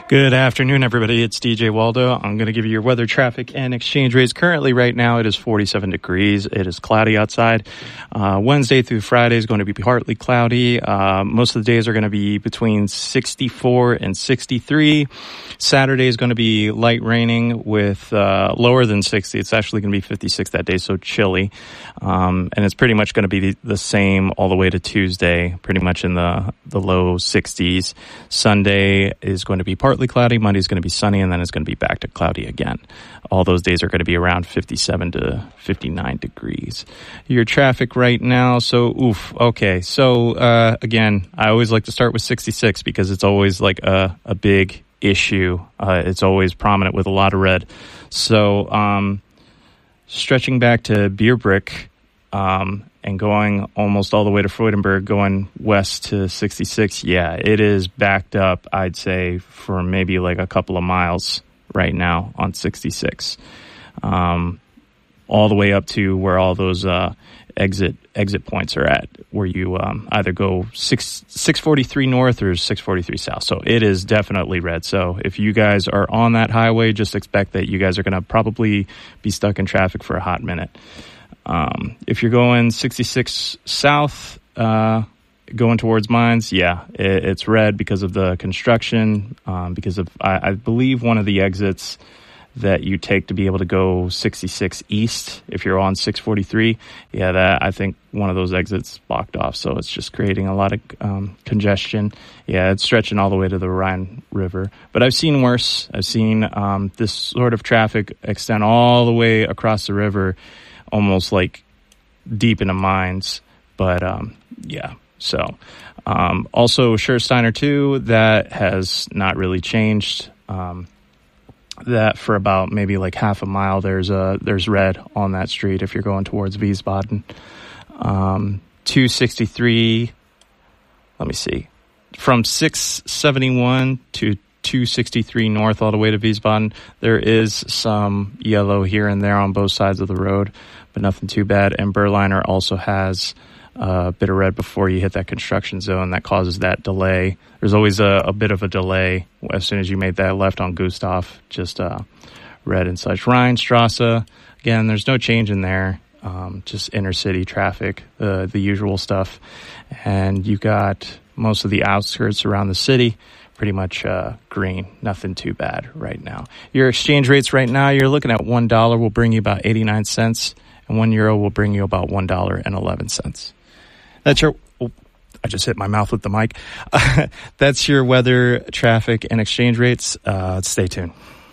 Good afternoon, everybody. It's DJ Waldo. I'm going to give you your weather, traffic, and exchange rates. Currently, right now, it is 47 degrees. It is cloudy outside. Wednesday through Friday is going to be partly cloudy. Most of the days are going to be between 64 and 63. Saturday is going to be light raining with lower than 60. It's actually going to be 56 that day, so chilly. And it's pretty much going to be the same all the way to Tuesday, pretty much in the low 60s. Sunday is going to be partly cloudy. Monday is going to be sunny, and then it's going to be back to cloudy again. All those days are going to be around 57 to 59 degrees. Your traffic right now, okay. So, again, I always like to start with 66 because it's always like a big issue. It's always prominent with a lot of red. So, stretching back to Beerbrick, and going almost all the way to Freudenberg, going west to 66, yeah, it is backed up, I'd say, for maybe like a couple of miles right now on 66. All the way up to where all those exit points are at, where you either go 643 north or 643 south. So it is definitely red. So if you guys are on that highway, just expect that you guys are going to probably be stuck in traffic for a hot minute. If you're going 66 south, going towards Mines, yeah, it's red because of the construction, because of, I believe, one of the exits that you take to be able to go 66 east, if you're on 643, yeah, I think one of those exits blocked off, so it's just creating a lot of congestion. Yeah, it's stretching all the way to the Rhine River. But I've seen worse. I've seen this sort of traffic extend all the way across the river, almost like deep into Mines. But yeah, so also Schersteiner 2, that has not really changed. That for about maybe like half a mile, there's red on that street if you're going towards Wiesbaden. 263, let me see, from 671 to 263 north all the way to Wiesbaden, there is some yellow here and there on both sides of the road, but nothing too bad. And Berliner also has a bit of red before you hit that construction zone that causes that delay. There's always a bit of a delay as soon as you made that left on Gustav, just red and such. Rheinstrasse, again, there's no change in there, just inner city traffic, the usual stuff. And you got most of the outskirts around the city pretty much green, nothing too bad right now. Your exchange rates right now, you're looking at $1 will bring you about 89 cents, and €1 will bring you about $1.11. That's your... Oh, I just hit my mouth with the mic. That's your weather, traffic, and exchange rates. Stay tuned.